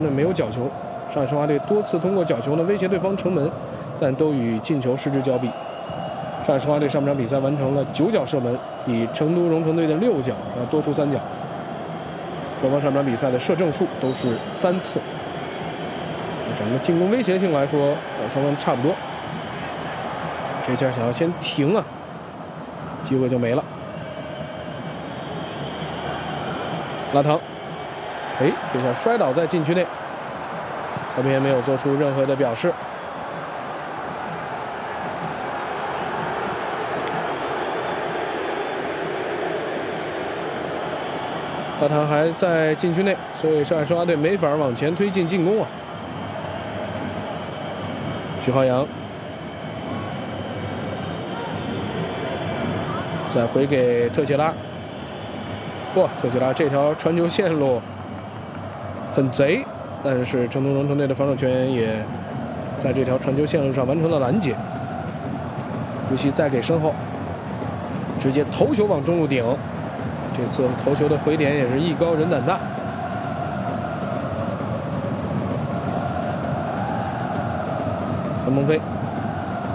没有角球，上海申花队多次通过角球呢威胁对方城门，但都与进球失之交臂。上海申花队上半场比赛完成了9脚射门，比成都蓉城队的6脚要多出3脚。双方上半场比赛的射正数都是3次。整个进攻威胁性来说，双方差不多。这下想要先停啊，机会就没了。拉唐，这下摔倒在禁区内，裁判员没有做出任何的表示。拉唐还在禁区内，所以上海申花队没法往前推进进攻啊。徐浩洋再回给特谢拉，哇，特谢拉这条传球线路很贼，但是成都蓉城队的防守球员也在这条传球线路上完成了拦截。呼吸再给身后，直接头球往中路顶，这次头球的回点也是艺高人胆大。陈梦飞。